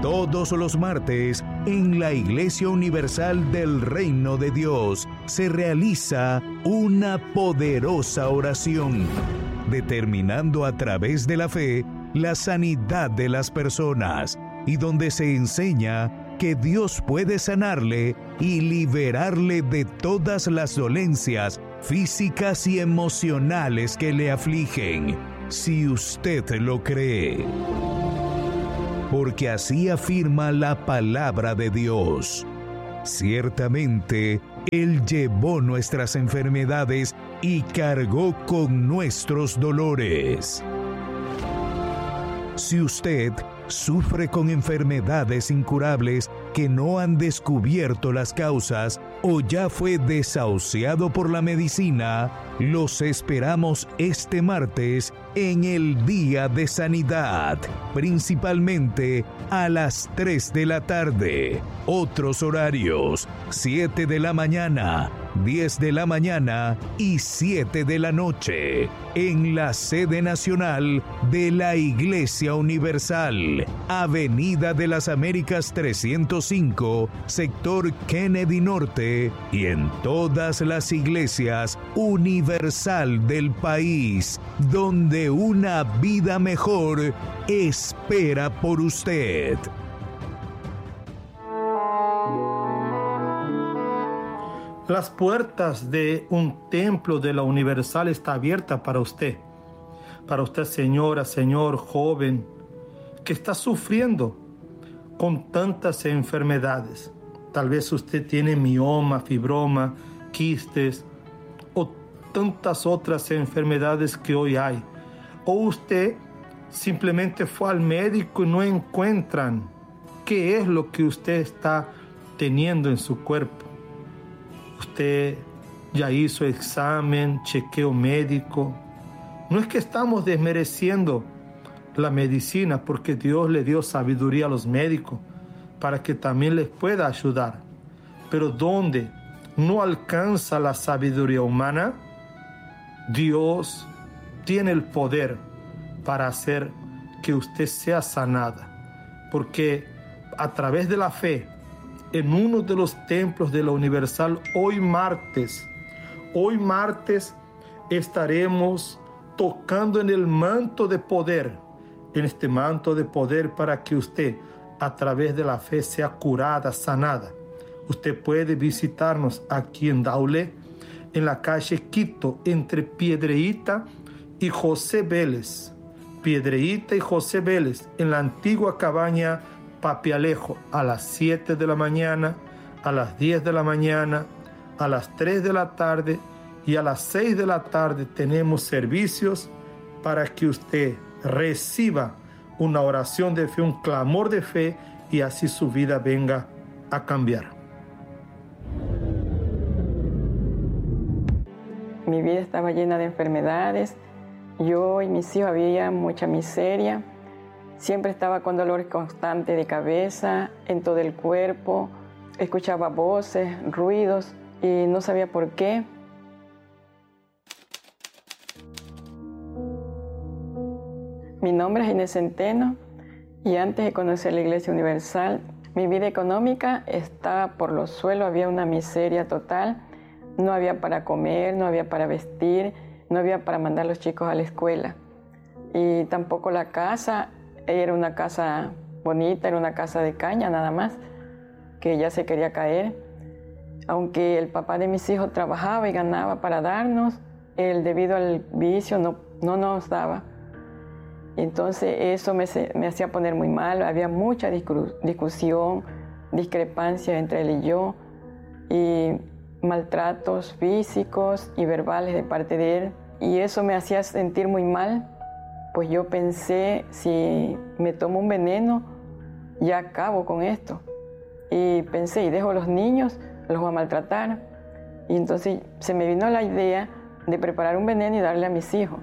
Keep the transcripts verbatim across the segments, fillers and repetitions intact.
Todos los martes, en la Iglesia Universal del Reino de Dios, se realiza una poderosa oración, determinando a través de la fe la sanidad de las personas, y donde se enseña que Dios puede sanarle y liberarle de todas las dolencias físicas y emocionales que le afligen, si usted lo cree. Porque así afirma la palabra de Dios. Ciertamente, Él llevó nuestras enfermedades y cargó con nuestros dolores. Si usted sufre con enfermedades incurables que no han descubierto las causas o ya fue desahuciado por la medicina, los esperamos este martes en el Día de Sanidad, principalmente a las tres de la tarde. Otros horarios: siete de la mañana, diez de la mañana y siete de la noche, en la sede nacional de la Iglesia Universal, Avenida de las Américas trescientos cinco, sector Kennedy Norte, y en todas las iglesias universal del país, donde una vida mejor espera por usted. Las puertas de un templo de la Universal están abiertas para usted. Para usted, señora, señor, joven, que está sufriendo con tantas enfermedades. Tal vez usted tiene mioma, fibroma, quistes o tantas otras enfermedades que hoy hay. O usted simplemente fue al médico y no encuentran qué es lo que usted está teniendo en su cuerpo. Usted ya hizo examen, chequeo médico. No es que estamos desmereciendo la medicina, porque Dios le dio sabiduría a los médicos para que también les pueda ayudar. Pero donde no alcanza la sabiduría humana, Dios tiene el poder para hacer que usted sea sanada. Porque a través de la fe, en uno de los templos de la Universal, hoy martes, hoy martes estaremos tocando en el manto de poder, en este manto de poder para que usted a través de la fe sea curada, sanada. Usted puede visitarnos aquí en Daule, en la calle Quito, entre Piedreíta y José Vélez. Piedreíta y José Vélez, en la antigua cabaña Papialejo, a las siete de la mañana, a las diez de la mañana, a las tres de la tarde y a las seis de la tarde tenemos servicios para que usted reciba una oración de fe, un clamor de fe, y así su vida venga a cambiar. Mi vida estaba llena de enfermedades. Yo y mis hijos había mucha miseria. Siempre estaba con dolores constantes de cabeza, en todo el cuerpo. Escuchaba voces, ruidos y no sabía por qué. Mi nombre es Inés Centeno y antes de conocer la Iglesia Universal, mi vida económica estaba por los suelos, había una miseria total. No había para comer, no había para vestir, no había para mandar a los chicos a la escuela. Y tampoco la casa, era una casa bonita, era una casa de caña nada más, que ya se quería caer. Aunque el papá de mis hijos trabajaba y ganaba para darnos, él debido al vicio no, no nos daba. Entonces eso me, me hacía poner muy mal, había mucha discusión, discrepancia entre él y yo, y maltratos físicos y verbales de parte de él. Y eso me hacía sentir muy mal, pues yo pensé, si me tomo un veneno, ya acabo con esto. Y pensé, y dejo a los niños, los voy a maltratar. Y entonces se me vino la idea de preparar un veneno y darle a mis hijos.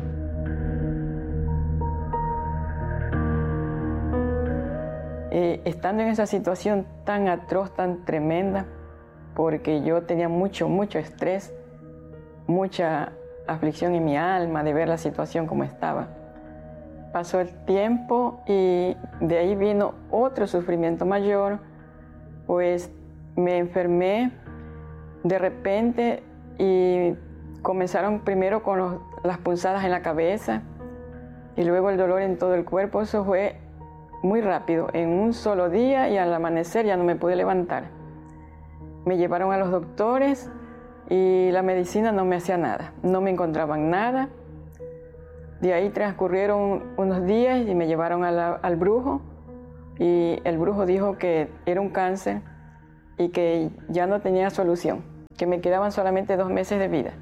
Eh, estando en esa situación tan atroz, tan tremenda, porque yo tenía mucho, mucho estrés, mucha aflicción en mi alma de ver la situación como estaba. Pasó el tiempo y de ahí vino otro sufrimiento mayor, pues me enfermé de repente y comenzaron primero con los, las punzadas en la cabeza y luego el dolor en todo el cuerpo. Eso fue muy rápido, en un solo día, y al amanecer ya no me pude levantar. Me llevaron a los doctores y la medicina no me hacía nada, no me encontraban nada. De ahí transcurrieron unos días y me llevaron a la, al brujo, y el brujo dijo que era un cáncer y que ya no tenía solución, que me quedaban solamente dos meses de vida.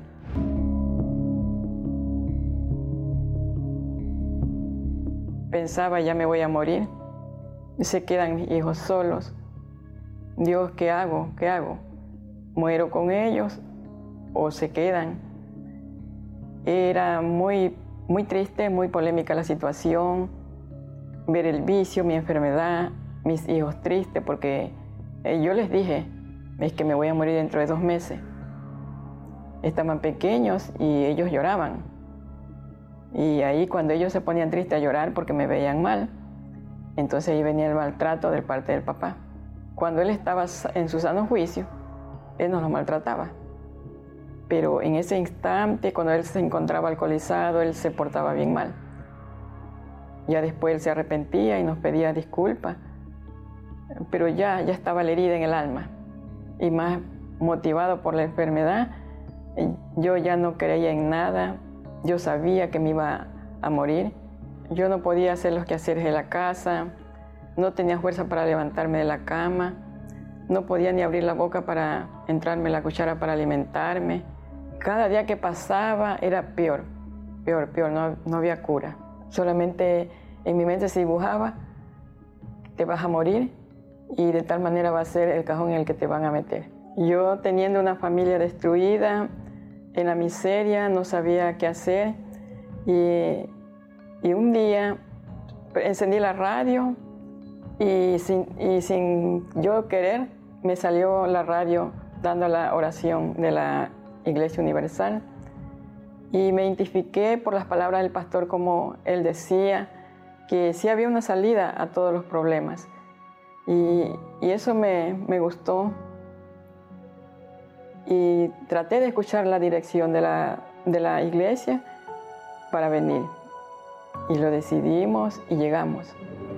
Pensaba, ya me voy a morir, se quedan mis hijos solos. Dios, ¿qué hago? ¿Qué hago? ¿Muero con ellos o se quedan? Era muy, muy triste, muy polémica la situación, ver el vicio, mi enfermedad, mis hijos tristes, porque yo les dije, es que me voy a morir dentro de dos meses. Estaban pequeños y ellos lloraban. Y ahí cuando ellos se ponían tristes a llorar porque me veían mal, entonces ahí venía el maltrato de parte del papá. Cuando él estaba en su sano juicio, él nos lo maltrataba. Pero en ese instante, cuando él se encontraba alcoholizado, él se portaba bien mal. Ya después él se arrepentía y nos pedía disculpas, pero ya, ya estaba la herida en el alma. Y más motivado por la enfermedad, yo ya no creía en nada. Yo sabía que me iba a morir. Yo no podía hacer los quehaceres de la casa, no tenía fuerza para levantarme de la cama, no podía ni abrir la boca para entrarme la cuchara para alimentarme. Cada día que pasaba era peor, peor, peor, no, no había cura. Solamente en mi mente se dibujaba, te vas a morir y de tal manera va a ser el cajón en el que te van a meter. Yo, teniendo una familia destruida, en la miseria, no sabía qué hacer, y, y un día encendí la radio y sin, y sin yo querer me salió la radio dando la oración de la Iglesia Universal, y me identifiqué por las palabras del pastor, como él decía que sí había una salida a todos los problemas, y, y eso me, me gustó. Y traté de escuchar la dirección de la, de la iglesia para venir. Y lo decidimos y llegamos.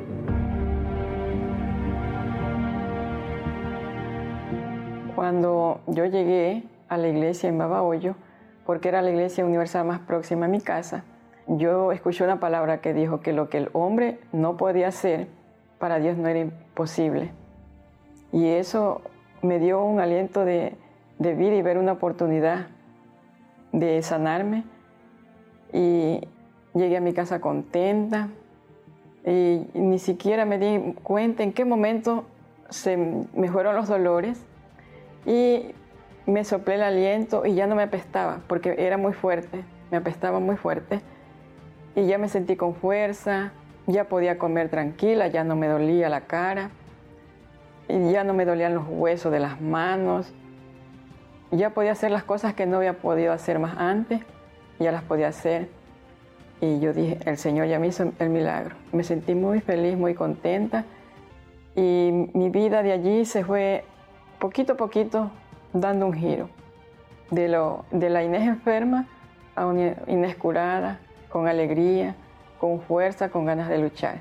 Cuando yo llegué a la iglesia en Babahoyo, porque era la iglesia universal más próxima a mi casa, yo escuché una palabra que dijo que lo que el hombre no podía hacer, para Dios no era imposible. Y eso me dio un aliento de de vida y ver una oportunidad de sanarme, y llegué a mi casa contenta y ni siquiera me di cuenta en qué momento se me fueron los dolores y me soplé el aliento y ya no me apestaba porque era muy fuerte, me apestaba muy fuerte, y ya me sentí con fuerza, ya podía comer tranquila, ya no me dolía la cara y ya no me dolían los huesos de las manos. Ya podía hacer las cosas que no había podido hacer más antes, ya las podía hacer. Y yo dije, el Señor ya me hizo el milagro. Me sentí muy feliz, muy contenta. Y mi vida de allí se fue poquito a poquito dando un giro. De, lo, de la Inés enferma a una Inés curada, con alegría, con fuerza, con ganas de luchar.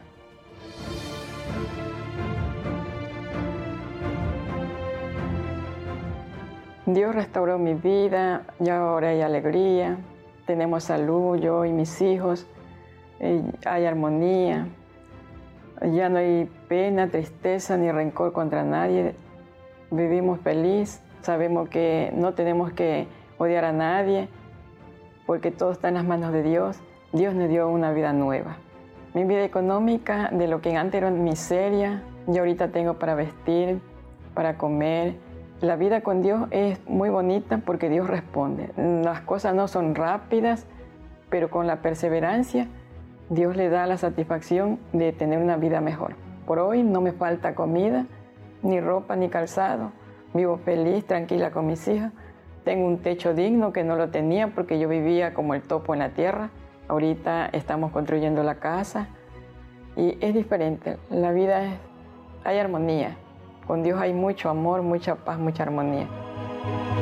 Dios restauró mi vida, ya ahora hay alegría, tenemos salud, yo y mis hijos, hay armonía, ya no hay pena, tristeza ni rencor contra nadie, vivimos feliz, sabemos que no tenemos que odiar a nadie, porque todo está en las manos de Dios. Dios nos dio una vida nueva. Mi vida económica, de lo que antes era miseria, yo ahorita tengo para vestir, para comer. La vida con Dios es muy bonita porque Dios responde. Las cosas no son rápidas, pero con la perseverancia, Dios le da la satisfacción de tener una vida mejor. Por hoy no me falta comida, ni ropa, ni calzado. Vivo feliz, tranquila con mis hijas. Tengo un techo digno que no lo tenía porque yo vivía como el topo en la tierra. Ahorita estamos construyendo la casa y es diferente. La vida es, hay armonía. Con Dios hay mucho amor, mucha paz, mucha armonía.